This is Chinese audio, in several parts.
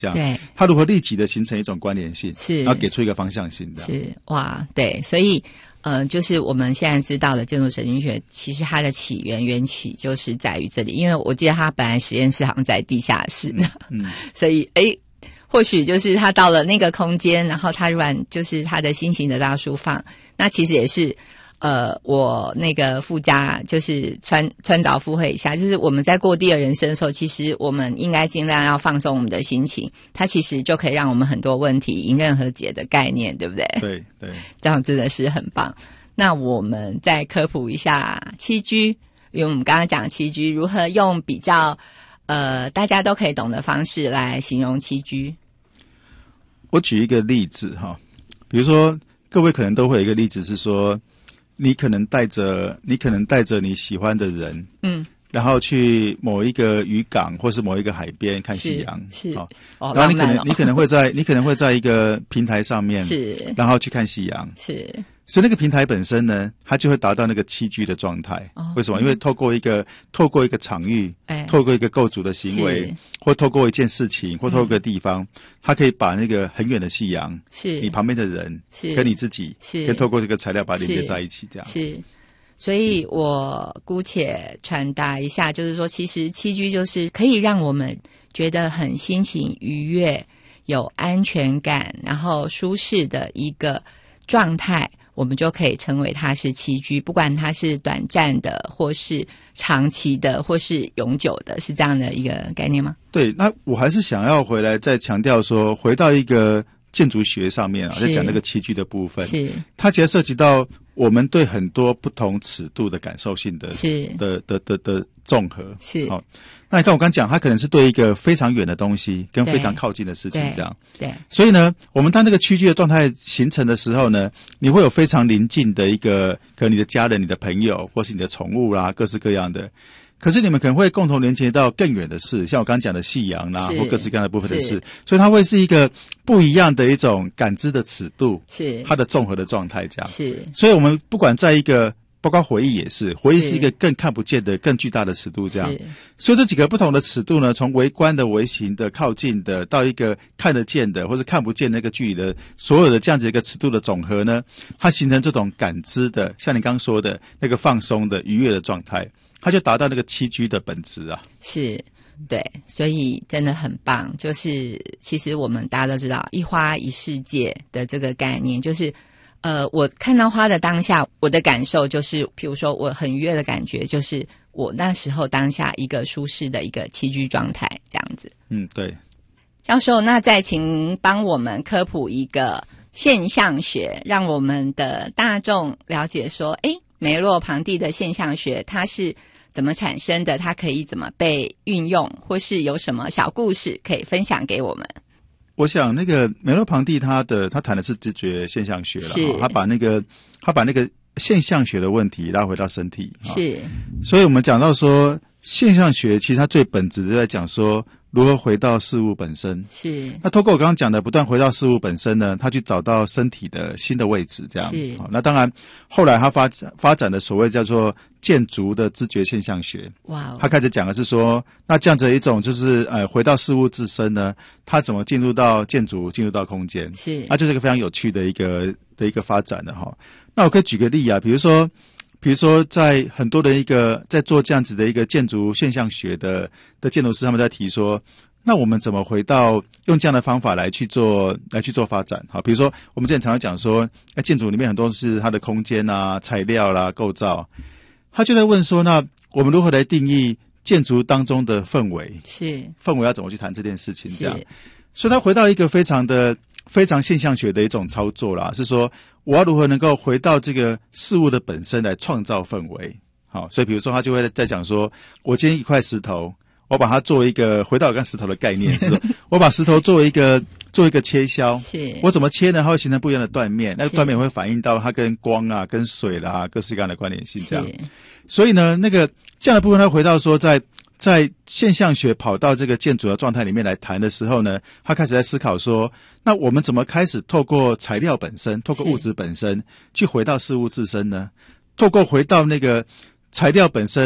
这样， 对， 它如何立即的形成一种关联性， 是， 然后给出一个方向性的， 是哇，对，所以就是我们现在知道的建筑神经学，其实它的缘起就是在于这里，因为我记得它本来实验室好像在地下室，所以或许就是他到了那个空间，然后他就是他的心情得到抒放，那其实也是我那个附加就是川岛附会一下，就是我们在过第二人生的时候，其实我们应该尽量要放松我们的心情，它其实就可以让我们很多问题迎刃而解的概念，对不对？ 对对， 这样真的是很棒。那我们再科普一下栖居，因为我们刚刚讲栖居如何用比较大家都可以懂的方式来形容栖居。 我举一个例子哈，比如说各位可能都会有一个例子是说，你可能带着你喜欢的人，然后去某一个渔港或是某一个海边看夕阳， 是， 然后你可能会在一个平台上面， 是， 然后去看夕阳， 是。 所以那个平台本身呢，它就会达到那个栖居的状态。为什么？因为透过一个场域，透过一个构筑的行为，或透过一件事情，或透过一个地方，它可以把那个很远的夕阳，是你旁边的人，是跟你自己，是跟透过这个材料把它连接在一起，这样是。所以我姑且传达一下，就是说，其实栖居就是可以让我们觉得很心情愉悦、有安全感，然后舒适的一个状态。我们就可以称为它是栖居，不管它是短暂的或是长期的或是永久的，是这样的一个概念吗？ 对，那我还是想要回来再强调说，回到一个建筑学上面在讲那个栖居的部分，是它其实涉及到我们对很多不同尺度的感受性的的综合，是好。那你看我刚讲，它可能是对一个非常远的东西跟非常靠近的事情这样，对。所以呢，我们当那个栖居的状态形成的时候呢，你会有非常临近的一个，可能你的家人、你的朋友，或是你的宠物啦，各式各样的。可是你们可能会共同连接到更远的事，像我刚讲的夕阳啦，或各式各样的部分的事，所以它会是一个不一样的一种感知的尺度，是它的综合的状态这样。是，所以我们不管在一个，包括回忆也是，回忆是一个更看不见的、更巨大的尺度这样。所以这几个不同的尺度呢，从微观的、微型的、靠近的，到一个看得见的或是看不见那个距离的，所有的这样子一个尺度的总和呢，它形成这种感知的，像你刚刚说的那个放松的、愉悦的状态。它就达到那个栖居的本质啊，是，对，所以真的很棒。就是其实我们大家都知道，一花一世界的这个概念，就是我看到花的当下，我的感受就是，譬如说我很愉悦的感觉，就是我那时候当下一个舒适的一个栖居状态，这样子。对。教授，那再请帮我们科普一个现象学，让我们的大众了解说，梅洛庞蒂的现象学它是怎么产生的，它可以怎么被运用，或是有什么小故事可以分享给我们。我想那个梅洛庞蒂他谈的是知觉现象学了，他把那个现象学的问题拉回到身体，是，所以我们讲到说现象学其实它最本质的在讲说如何回到事物本身，是。那透过我刚刚讲的不断回到事物本身呢，他去找到身体的新的位置，这样。是。那当然，后来他发展的所谓叫做建筑的知觉现象学。哇。他开始讲的是说，那这样子一种就是回到事物自身呢，他怎么进入到建筑，进入到空间？是。那就是一个非常有趣的一个发展的哈。那我可以举个例啊，比如说，在很多的在做这样子的一个建筑现象学的建筑师，他们在提说，那我们怎么回到用这样的方法来去做发展？好，比如说我们之前常常讲说，建筑里面很多是它的空间啊、材料啦、构造，他就在问说，那我们如何来定义建筑当中的氛围？是氛围要怎么去谈这件事情？这样，所以他回到一个非常现象学的一种操作啦，是说我要如何能够回到这个事物的本身来创造氛围。好，所以比如说他就会在讲说，我今天一块石头，我把它做一个回到我刚石头的概念，是说我把石头做一个切削，是我怎么切呢？它会形成不一样的断面，那个断面会反映到它跟光啊、跟水啦、各式各样的关联性这样。所以呢，那个这样的部分，他回到说在现象学跑到这个建筑的状态里面来谈的时候呢，他开始在思考说，那我们怎么开始透过材料本身，透过物质本身去回到事物自身呢？透过回到那个材料本身，然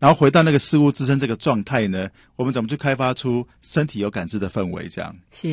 然后回到那个事物自身这个状态呢，我们怎么去开发出身体有感知的氛围这样。 是。